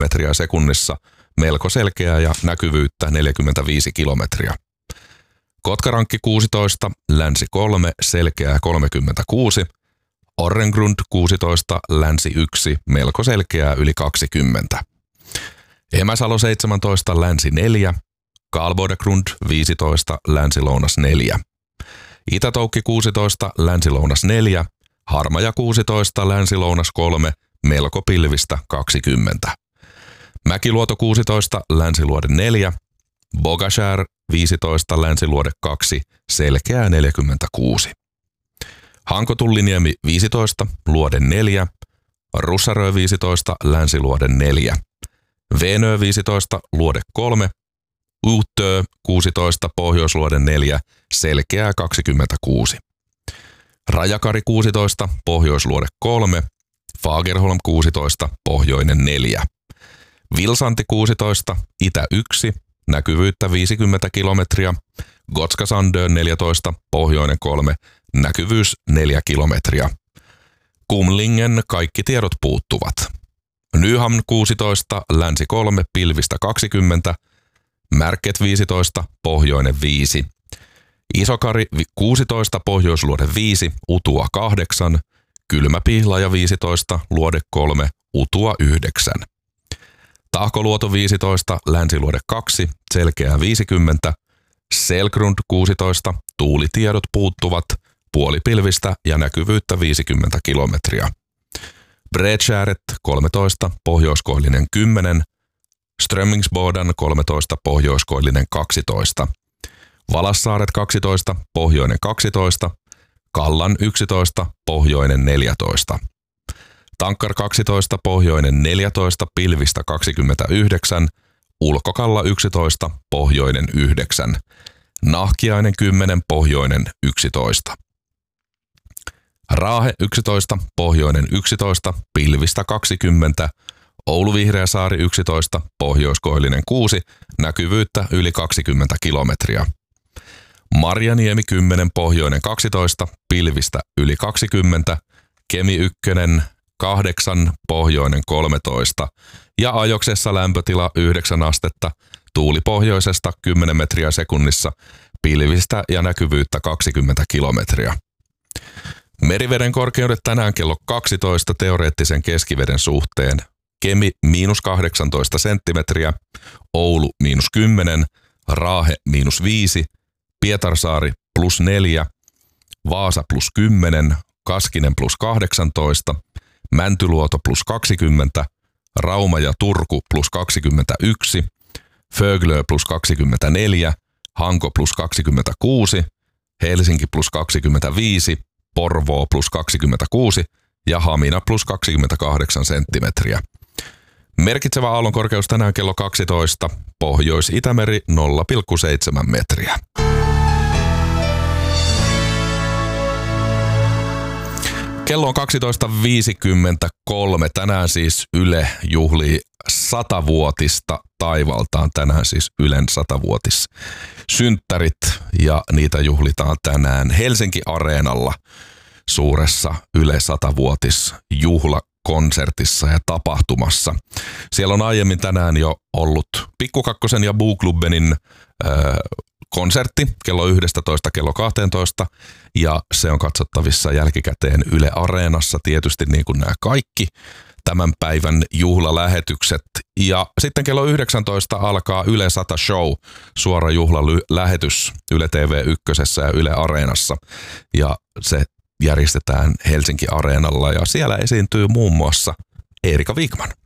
metriä sekunnissa, melko selkeää ja näkyvyyttä 45 kilometriä. Kotkarankki 16, Länsi 3, selkeää 36, Orrengrund 16, Länsi 1, melko selkeää yli 20. Emäsalo 17, Länsi 4, Karlbodegrund 15, Länsi-Lounas 4. Itätoukki 16, Länsi-Lounas 4, Harmaja 16, Länsi-Lounas 3, melko pilvistä 20. Mäkiluoto 16, Länsiluode 4, Bogashär 15, Länsiluode 2, selkeää 46. Hankotulliniemi 15, Luode 4, Russarö 15, Länsiluode 4. Venö 15, Luode 3, Uutö 16, Pohjoisluode 4, selkeää 26. Rajakari 16, Pohjoisluode 3, Fagerholm 16, Pohjoinen 4. Vilsanti 16, Itä 1, näkyvyyttä 50 kilometriä, Gotska Sandön 14, Pohjoinen 3, näkyvyys 4 kilometriä. Kumlingen kaikki tiedot puuttuvat. Nyhamn 16, Länsi 3, pilvistä 20, Märket 15, Pohjoinen 5. Isokari 16, Pohjoisluode 5, Utua 8, Kylmäpihlaja 15, Luode 3, Utua 9. Tahkoluoto 15, Länsiluode 2, selkeää 50, Selgrund 16, tuulitiedot puuttuvat, puolipilvistä ja näkyvyyttä 50 kilometriä. Bredskäret 13, Pohjoiskoillinen 10, Strömmingsboden 13, Pohjoiskoillinen 12, Valassaaret 12, Pohjoinen 12, Kallan 11, Pohjoinen 14. Tankkar 12, Pohjoinen 14, pilvistä 29, Ulkokalla 11, Pohjoinen 9, Nahkiainen 10, Pohjoinen 11. Raahe 11, Pohjoinen 11, pilvistä 20, Oulu Vihreäsaari 11, Pohjoiskoillinen 6, näkyvyyttä yli 20 kilometriä. Marjaniemi 10, Pohjoinen 12, pilvistä yli 20, Kemi 1, 8, Pohjoinen 13 ja Ajoksessa lämpötila 9 astetta, tuuli pohjoisesta 10 metriä sekunnissa, pilvistä ja näkyvyyttä 20 kilometriä. Meriveden korkeudet tänään kello 12 teoreettisen keskiveden suhteen. Kemi -18 senttimetriä, Oulu -10, Raahe -5, Pietarsaari +4, Vaasa +10, Kaskinen +18, Mäntyluoto +20, Rauma ja Turku +21, Föglö +24, Hanko +26, Helsinki +25, Porvoo +26 ja Hamina +28 senttimetriä. Merkitsevä aallonkorkeus tänään kello 12, Pohjois-Itämeri 0,7 metriä. Kello on 12.53. Tänään siis Yle juhlii 100-vuotista taivaltaan. Tänään siis Ylen 100-vuotis synttärit ja niitä juhlitaan tänään Helsinki-areenalla suuressa Yle 100-vuotis juhlakonsertissa ja tapahtumassa. Siellä on aiemmin tänään jo ollut Pikku Kakkosen ja Buuklubbenin konsertti kello 11 kello 12 ja se on katsottavissa jälkikäteen Yle Areenassa tietysti niin kuin nämä kaikki tämän päivän juhlalähetykset. Ja sitten kello 19 alkaa Yle 100 Show, suora juhlalähetys Yle TV1 ja Yle Areenassa ja se järjestetään Helsinki Areenalla ja siellä esiintyy muun muassa Erika Wigman.